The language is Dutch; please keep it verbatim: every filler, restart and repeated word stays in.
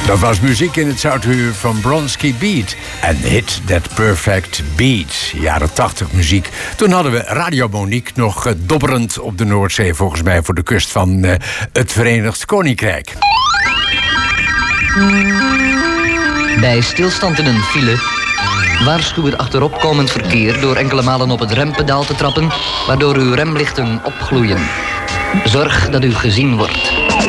Dat was muziek in het zoutuur van Bronski Beat. En Hit That Perfect Beat. Jaren tachtig muziek. Toen hadden we Radio Monique nog uh, dobberend op de Noordzee... volgens mij voor de kust van uh, het Verenigd Koninkrijk. Bij stilstand in een file... waarschuw het achteropkomend verkeer... door enkele malen op het rempedaal te trappen... waardoor uw remlichten opgloeien. Zorg dat u gezien wordt.